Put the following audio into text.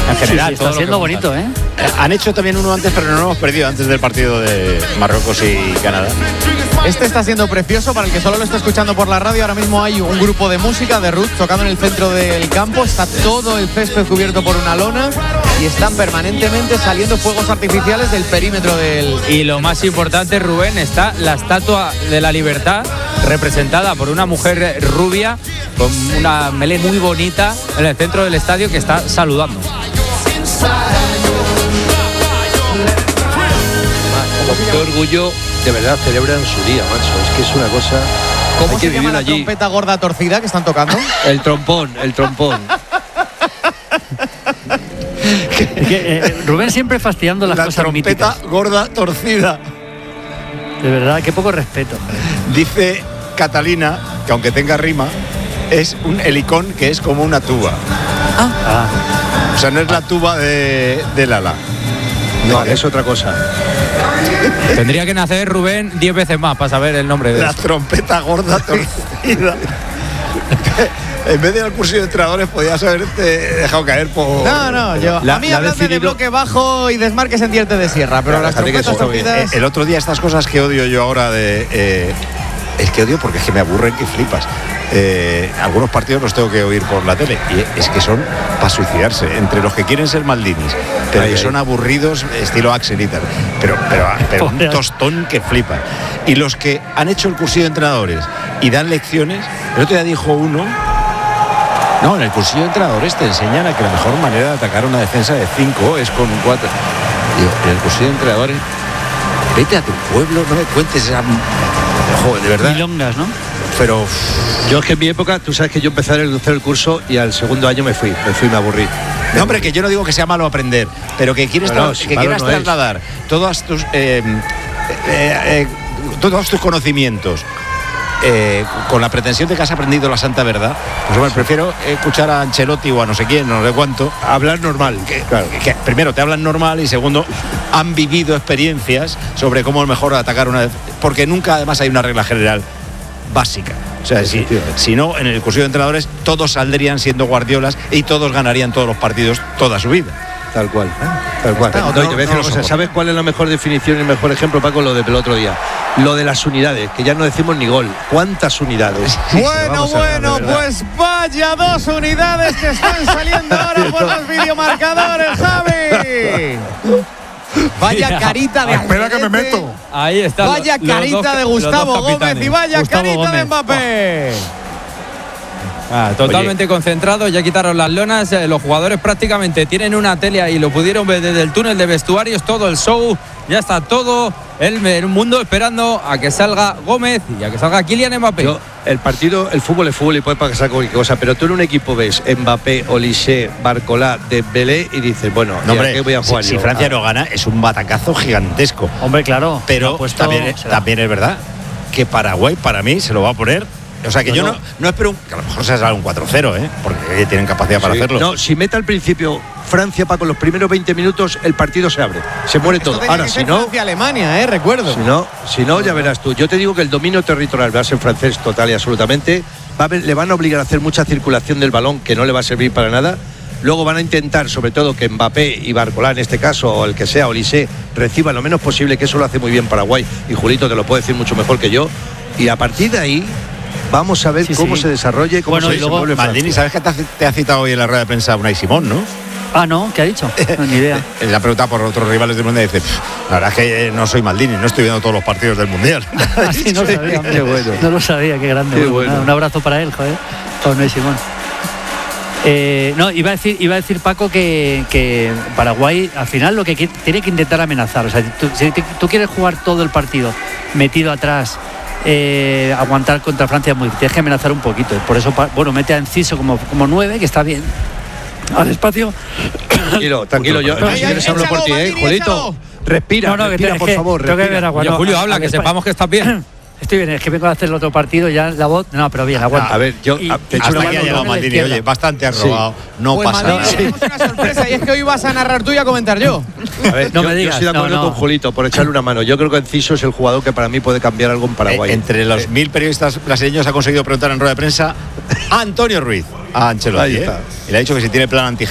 En general, está siendo bonito, ¿eh? Han hecho también uno antes, pero no lo hemos perdido, antes del partido de Marruecos y Canadá. Este está siendo precioso para el que solo lo está escuchando por la radio. Ahora mismo hay un grupo de música de Roots tocando en el centro del campo. Está todo el césped cubierto por una lona y están permanentemente saliendo fuegos artificiales del perímetro del... Y lo más importante, Rubén, está la Estatua de la Libertad, representada por una mujer rubia con una melé muy bonita en el centro del estadio, que está saludando. Qué orgullo, de verdad, celebran su día, macho. Es que es una cosa... ¿Cómo hay se que llama vivir la allí. trompeta gorda torcida que están tocando? El trompón. Rubén siempre fastidiando las cosas trompeta míticas. gorda torcida. De verdad, qué poco respeto. Dice Catalina que aunque tenga rima, es un helicón que es como una tuba. O sea, no es la tuba de Lala. No, es otra cosa. Tendría que nacer Rubén 10 veces más para saber el nombre de La esto. trompeta gorda torcida. En vez de al curso de entrenadores podías haberte dejado caer por... No, yo... a mí hablan de bloque bajo y desmarques en diente de sierra, pero las trompetas torcidas... El otro día estas cosas que odio yo ahora de... es que odio porque es que me aburren que flipas. Algunos partidos los tengo que oír por la tele y es que son para suicidarse, entre los que quieren ser Maldinis, pero que son aburridos estilo Axel y tal, pero un tostón que flipa. Y los que han hecho el cursillo de entrenadores y dan lecciones, el otro día dijo uno, no, en el cursillo de entrenadores te enseñan a que la mejor manera de atacar una defensa de 5 es con 4. Digo, en el cursillo de entrenadores, vete a tu pueblo, no me cuentes esa... Joder, de verdad. Milongas, ¿no? Pero yo es que en mi época, tú sabes que yo empecé a hacer el curso y al segundo año me fui y me aburrí. No, hombre, que yo no digo que sea malo aprender, pero que quieres quieras trasladar todos tus conocimientos con la pretensión de que has aprendido la santa verdad, pues bueno, prefiero escuchar a Ancelotti o a no sé quién, no sé cuánto. Hablar normal, claro. Que primero te hablan normal y segundo han vivido experiencias sobre cómo es mejor atacar una... Porque nunca además hay una regla general básica. O sea, si no, en el cursillo de entrenadores todos saldrían siendo Guardiolas y todos ganarían todos los partidos toda su vida. Tal cual. Tal cual. No, te voy a decir una cosa. ¿Sabes cuál es la mejor definición y el mejor ejemplo, Paco? Lo del otro día. Lo de las unidades, que ya no decimos ni gol. ¿Cuántas unidades? Bueno, pues vaya 2 unidades que están saliendo ahora por los videomarcadores, Javi. Vaya carita de... Espera que me meto. Ahí está. Vaya carita de Gustavo Gómez y vaya carita de Mbappé. Totalmente concentrado, ya quitaron las lonas, los jugadores prácticamente tienen una tele y lo pudieron ver desde el túnel de vestuarios, todo el show, ya está todo el mundo esperando a que salga Gómez y a que salga Kylian Mbappé. El fútbol es fútbol y puede pasar cualquier cosa, pero tú en un equipo ves Mbappé, Olise, Barcola, Dembélé y dices, bueno, no, hombre, ¿qué voy a jugar si Francia no gana es un batacazo gigantesco. Hombre, claro. Pero también es verdad que Paraguay para mí se lo va a poner. O sea que yo no espero que a lo mejor se salga un 4-0, porque tienen capacidad para hacerlo. No, si mete al principio Francia, Paco, los primeros 20 minutos el partido se abre, se muere todo. Ahora, si no, Francia-Alemania, recuerdo. Si no, ya verás tú. Yo te digo que el dominio territorial va a ser francés total y absolutamente. Le van a obligar a hacer mucha circulación del balón que no le va a servir para nada. Luego van a intentar, sobre todo, que Mbappé y Barcola, en este caso, o el que sea, Olise, reciban lo menos posible, que eso lo hace muy bien Paraguay. Y Julito te lo puede decir mucho mejor que yo. Y a partir de ahí vamos a ver cómo se desarrolla y cómo se desenvuelve. Maldini, ¿sabes que te ha citado hoy en la rueda de prensa Unai Simón, no? Ah, no, ¿qué ha dicho? No, ni idea. Le ha preguntado por otros rivales del Mundial y dice, la verdad es que no soy Maldini, no estoy viendo todos los partidos del Mundial. Así no sabía. Qué bueno. No lo sabía, qué grande. Bueno. Un abrazo para él, joder. Para Unai Simón. No, iba a decir Paco que Paraguay al final lo que tiene que intentar amenazar. O sea, si tú quieres jugar todo el partido metido atrás, aguantar contra Francia, tienes que amenazar un poquito. Por eso, mete a Enciso como 9, que está bien. Al espacio. Tranquilo, yo si quieres hablo por ti, Julito. Respira, por favor. Julio, habla, que sepamos que estás bien. Estoy bien, es que vengo a hacer el otro partido, ya la voz. No, pero bien, aguanta. A ver, yo te he hecho una mano. Llegado Maldini, oye, bastante has robado. No pues pasa Maldini, nada. tenemos una sorpresa y es que hoy vas a narrar tú y a comentar yo. A ver, yo estoy de acuerdo con Julito por echarle una mano. Yo creo que Enciso es el jugador que para mí puede cambiar algo en Paraguay. Entre los 1000 periodistas brasileños ha conseguido preguntar en rueda de prensa a Antonio Ruiz, a Ancelotti. Y le ha dicho que si tiene plan anti